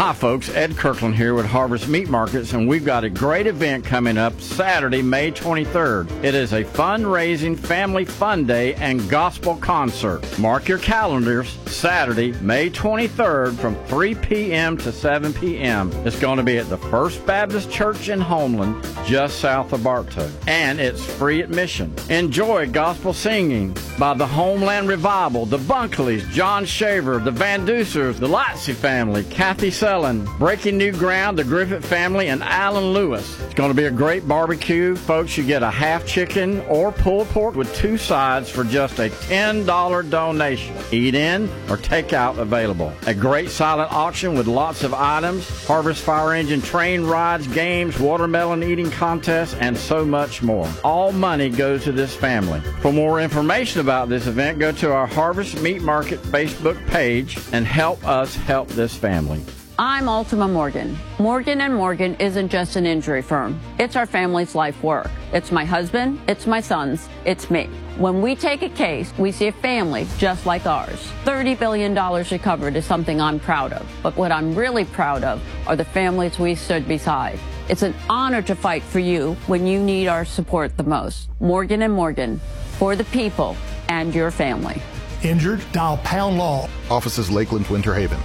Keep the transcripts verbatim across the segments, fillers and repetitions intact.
Hi folks, Ed Kirkland here with Harvest Meat Markets, and we've got a great event coming up Saturday, May twenty-third. It is a fundraising family fun day and gospel concert. Mark your calendars, Saturday, May twenty-third from three p.m. to seven p.m. It's going to be at the First Baptist Church in Homeland, just south of Bartow, and it's free admission. Enjoy gospel singing by the Homeland Revival, the Bunkleys, John Shaver, the Van Dusers, the Lightsey family, Kathy Sellen, Breaking New Ground, the Griffith family, and Alan Lewis. It's going to be a great barbecue. Folks, you get a half chicken or pulled pork with two sides for just a ten dollars donation. Eat in or take out available. A great silent auction with lots of items, Harvest Fire Engine train rides, games, watermelon eating contests, and so much more. All money goes to this family. For more information about this event, go to our Harvest Meat Market Facebook page and help us help this family. I'm Ultima Morgan. Morgan and Morgan isn't just an injury firm. It's our family's life work. It's my husband, it's my sons, it's me. When we take a case, we see a family just like ours. thirty billion dollars recovered is something I'm proud of. But what I'm really proud of are the families we stood beside. It's an honor to fight for you when you need our support the most. Morgan and Morgan, for the people and your family. Injured? Dial Pound Law. Offices Lakeland, Winter Haven.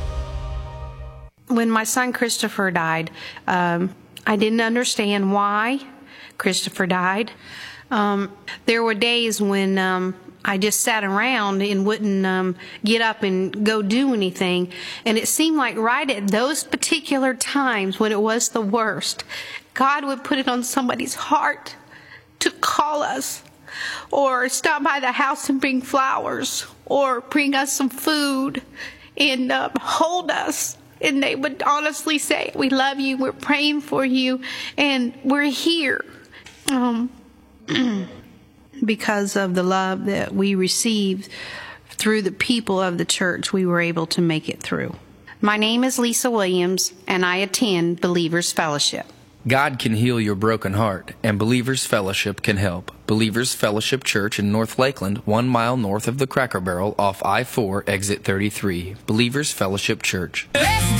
When my son Christopher died, um, I didn't understand why Christopher died. Um, there were days when um, I just sat around and wouldn't um, get up and go do anything. And it seemed like right at those particular times when it was the worst, God would put it on somebody's heart to call us or stop by the house and bring flowers or bring us some food and uh, hold us. And they would honestly say, we love you, we're praying for you, and we're here. Um, because of the love that we received through the people of the church, we were able to make it through. My name is Lisa Williams, and I attend Believers Fellowship. God can heal your broken heart, and Believers Fellowship can help. Believers Fellowship Church in North Lakeland, one mile north of the Cracker Barrel off I four, exit thirty-three. Believers Fellowship Church.